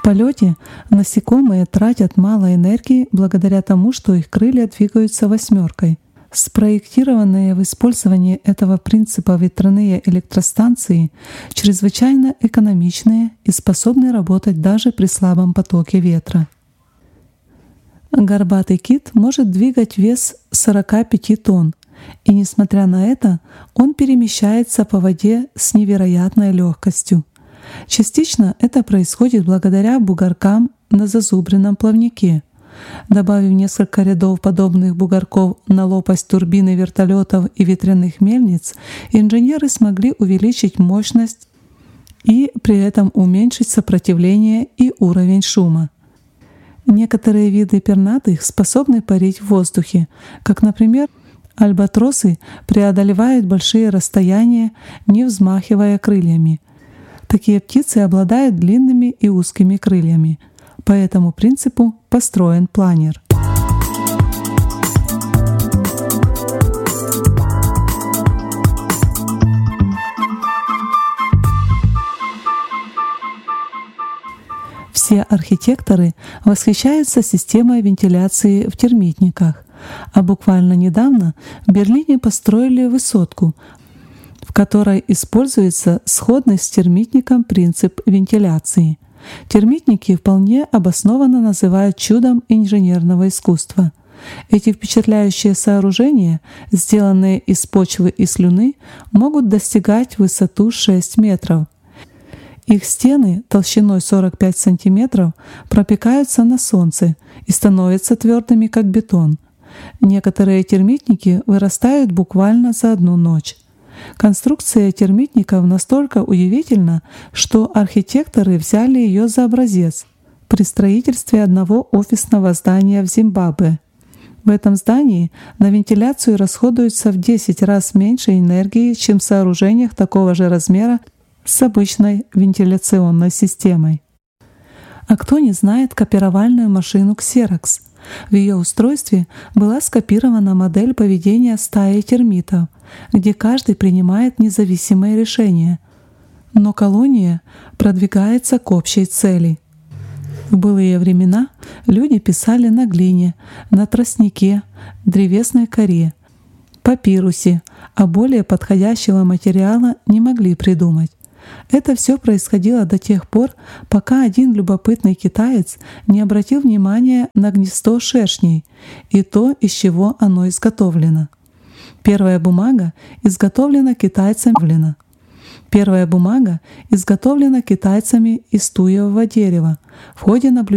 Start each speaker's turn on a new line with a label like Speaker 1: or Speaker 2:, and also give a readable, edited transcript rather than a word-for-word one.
Speaker 1: полете насекомые тратят мало энергии благодаря тому, что их крылья двигаются восьмеркой. Спроектированные в использовании этого принципа ветряные электростанции чрезвычайно экономичные и способны работать даже при слабом потоке ветра. Горбатый кит может двигать вес 45 тонн, и несмотря на это, он перемещается по воде с невероятной легкостью. Частично это происходит благодаря бугоркам на зазубренном плавнике. Добавив несколько рядов подобных бугорков на лопасть турбины вертолетов и ветряных мельниц, инженеры смогли увеличить мощность и при этом уменьшить сопротивление и уровень шума. Некоторые виды пернатых способны парить в воздухе, как, например, альбатросы преодолевают большие расстояния, не взмахивая крыльями. Такие птицы обладают длинными и узкими крыльями. По этому принципу построен планер. Все архитекторы восхищаются системой вентиляции в термитниках, а буквально недавно в Берлине построили высотку, в которой используется сходный с термитником принцип вентиляции. Термитники вполне обоснованно называют чудом инженерного искусства. Эти впечатляющие сооружения, сделанные из почвы и слюны, могут достигать высоту 6 метров. Их стены толщиной 45 сантиметров пропекаются на солнце и становятся твердыми, как бетон. Некоторые термитники вырастают буквально за одну ночь. Конструкция термитников настолько удивительна, что архитекторы взяли ее за образец при строительстве одного офисного здания в Зимбабве. В этом здании на вентиляцию расходуется в 10 раз меньше энергии, чем в сооружениях такого же размера с обычной вентиляционной системой. А кто не знает копировальную машину Xerox? В ее устройстве была скопирована модель поведения стаи термитов, где каждый принимает независимые решения, но колония продвигается к общей цели. В былые времена люди писали на глине, на тростнике, древесной коре, папирусе, а более подходящего материала не могли придумать. Это все происходило до тех пор, пока один любопытный китаец не обратил внимания на гнездо шершней и то, из чего оно изготовлено. Первая бумага изготовлена китайцами из туевого дерева в ходе наблюдения